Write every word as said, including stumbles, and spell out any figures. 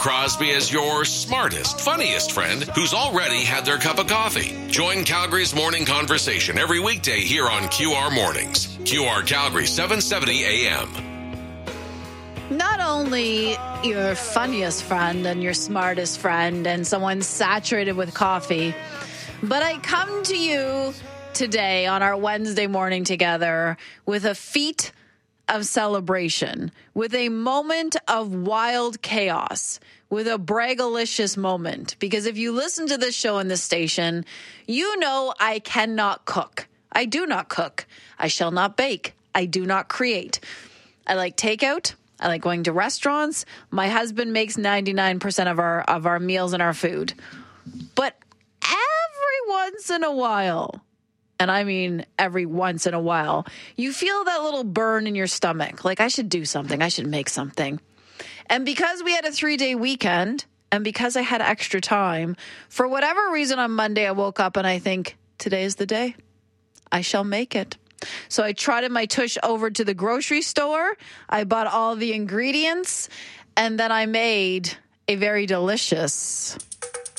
Crosby as your smartest, funniest friend who's already had their cup of coffee. Join Calgary's morning conversation every weekday here on Q R Mornings. Q R Calgary, seven seventy A M. Not only your funniest friend and your smartest friend and someone saturated with coffee, but I come to you today on our Wednesday morning together with a feat of celebration, with a moment of wild chaos, with a braggalicious moment. Because if you listen to this show in this station, you know I cannot cook. I do not cook. I shall not bake. I do not create. I like takeout. I like going to restaurants. My husband makes ninety-nine percent of our of our meals and our food. But every once in a while, and I mean every once in a while, you feel that little burn in your stomach. Like, I should do something. I should make something. And because we had a three-day weekend, and because I had extra time, for whatever reason on Monday I woke up and I think, today is the day. I shall make it. So I trotted my tush over to the grocery store. I bought all the ingredients, and then I made a very delicious